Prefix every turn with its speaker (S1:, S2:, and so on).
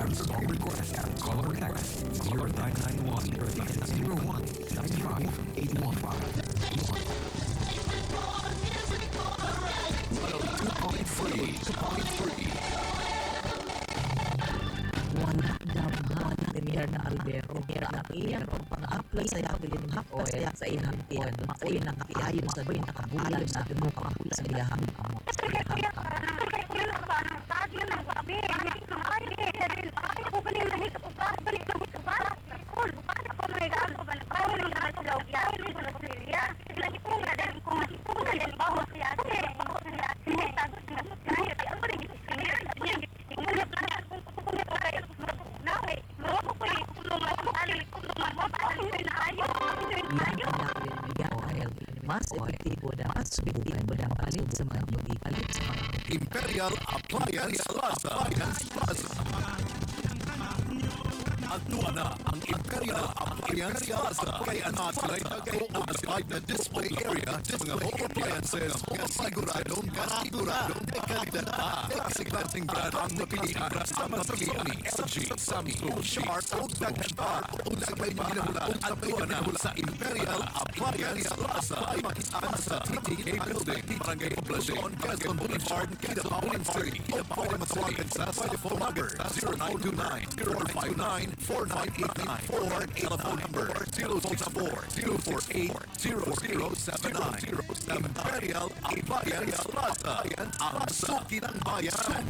S1: and song request. Call or text 0991 01 95 2.3.
S2: Wala damhan Premier na Albero na iyang pang-apply sa Yabilin Oil sa ilang tiyan maoy nakaayon sa doon nakabulan sa mga kapula sa ilahang amo. Mas epektibo na mas subjektibo na palit sa mga palit sa mga
S3: Imperial Appliance Plaza. Adtua na ang Imperial Appliance Plaza. Kaya natin kayo aside na display area sa mga home appliances. Siguradong dekalidad pa. Exciting brand ang napilihan sa Sony, LG, Samsung, Sharp, o Daghan o sabay minamulaan at Adtua na sa Imperial Appliance Plaza. Makitaan sa TTK Building, Barangay Poblacion, Quezon Boulevard, Kidapawan City. O pwede matawagan sa telephone number 0929-059-4989 or telephone number 064-048-0079. Imperial Appliance Plaza, ang suki ng bayan.